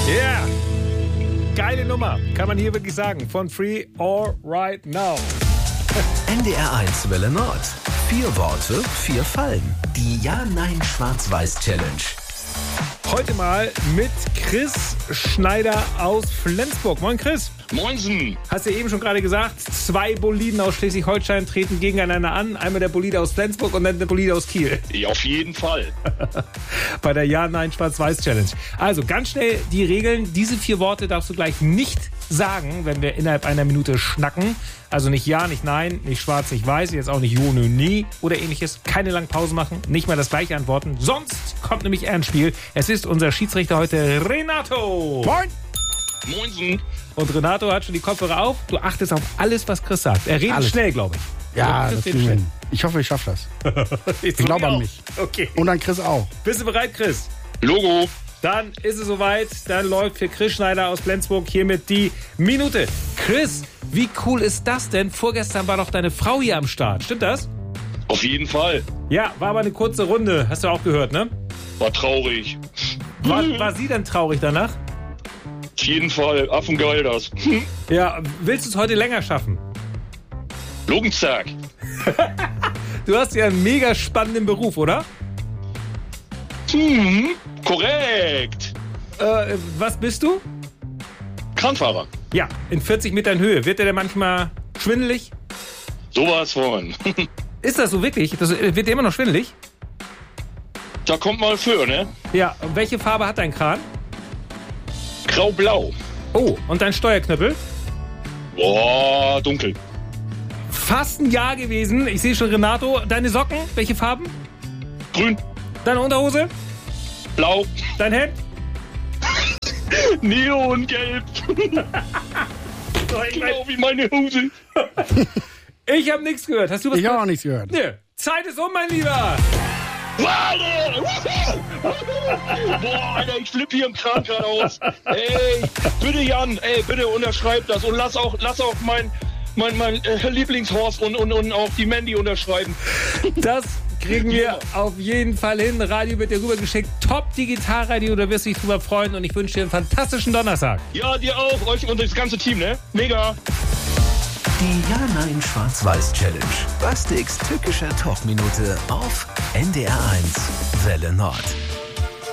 Yeah. Geile Nummer, kann man hier wirklich sagen. Von Free or Right Now. NDR1 Welle Nord. 4 Worte, 4 Fallen. Die Ja-Nein-Schwarz-Weiß-Challenge. Heute mal mit Chris Schneider aus Flensburg. Moin Chris. Moinsen. Hast du ja eben schon gerade gesagt, 2 Boliden aus Schleswig-Holstein treten gegeneinander an. Einmal der Bolide aus Flensburg und dann der Bolide aus Kiel. Ja, auf jeden Fall. Bei der Ja-Nein-Schwarz-Weiß-Challenge. Also ganz schnell die Regeln. Diese 4 Worte darfst du gleich nicht sagen, wenn wir innerhalb einer Minute schnacken. Also nicht Ja, nicht Nein, nicht Schwarz, nicht Weiß, jetzt auch nicht Jo, nö, nie oder ähnliches. Keine langen Pausen machen, nicht mal das gleiche antworten. Sonst kommt nämlich er ins Spiel. Es ist unser Schiedsrichter heute, Renato. Moin! Moinsen. Und Renato hat schon die Kopfhörer auf. Du achtest auf alles, was Chris sagt. Er redet Alles. schnell, glaube ich. Ja, Chris das redet kriegen wir schnell. hin. Ich hoffe, ich schaffe das. Ich glaube an auch. mich. Okay. Und an Chris auch. Bist du bereit, Chris? Logo. Dann ist es soweit. Dann läuft für Chris Schneider aus Flensburg hiermit die Minute. Chris, wie cool ist das denn? Vorgestern war doch deine Frau hier am Start. Stimmt das? Auf jeden Fall. Ja, war aber eine kurze Runde. Hast du auch gehört, ne? War traurig. War sie denn traurig danach? Auf jeden Fall. Affengeil das. Ja, willst du es heute länger schaffen? Logenzack. Du hast ja einen mega spannenden Beruf, oder? Korrekt. Was bist du? Kranfahrer. Ja, in 40 Metern Höhe. Wird der denn manchmal schwindelig? Sowas von. Ist das so wirklich? Wird der immer noch schwindelig? Da kommt mal für, ne? Ja, und welche Farbe hat dein Kran? Grau-blau. Oh, und dein Steuerknüppel? Boah, dunkel. Fast ein Jahr gewesen. Ich sehe schon, Renato. Deine Socken? Welche Farben? Grün. Deine Unterhose? Blau. Dein Hemd? Neongelb. Genau wie meine Hose. Ich habe nichts gehört. Hast du was Ich habe auch nichts gehört. Nö. Zeit ist um, mein Lieber. Boah, Alter, ich flippe hier im Kran gerade aus. Ey, bitte Jan, ey, bitte unterschreib das und lass auch mein Lieblingshorst und auch die Mandy unterschreiben. Das kriegen wir auf jeden Fall hin. Radio wird dir rübergeschickt. Top Digitalradio, da wirst du dich drüber freuen. Und ich wünsche dir einen fantastischen Donnerstag. Ja, dir auch, euch und das ganze Team, ne? Mega. Die Ja-Nein-Schwarz-Weiß-Challenge. Bastiks tückischer Talkminute auf NDR1 Welle Nord.